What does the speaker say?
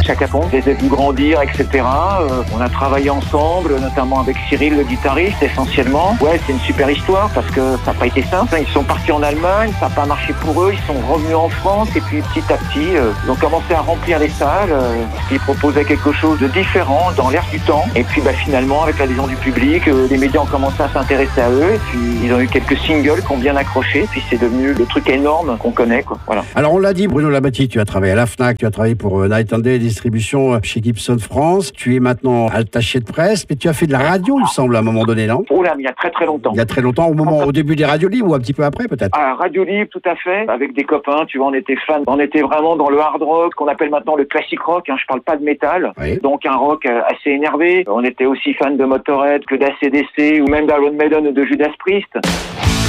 Chaka Ponk. Je les ai vus grandir, etc. On a travaillé ensemble, notamment avec Cyril, le guitariste, essentiellement. Ouais, c'est une super histoire parce que ça n'a pas été simple. Ils sont partis en Allemagne, ça n'a pas marché pour eux. Ils sont revenus en France et puis petit à petit, ils ont commencé à remplir les salles. Ils proposaient quelque chose de différent, dans l'air du temps. Et puis finalement, avec l'adhésion du public, les médias ont commencé à s'intéresser à eux. Et puis ils ont eu quelques singles qui ont bien accroché. Puis c'est devenu le truc énorme qu'on connaît, quoi. Voilà. Alors on l'a dit, Bruno Labatti, tu as travaillé à la Fnac, tu as travaillé pour Night and Day Distribution chez Gibson France. Tu es maintenant attaché de presse, mais tu as fait de la radio, il me semble, à un moment donné, non? Oh là, mais il y a très très longtemps. Il y a très longtemps, au début des radios libres ou un petit peu après peut-être? Ah, Radio Libre, tout à fait. Avec des copains, tu vois, on était fans. On était vraiment dans le hard rock, qu'on appelle maintenant le classic rock. Je parle pas de métal. Oui. Donc un rock assez énervé. On était aussi fans de Motorhead que d'ACDC ou même d'Iron Maiden ou de Judas Priest.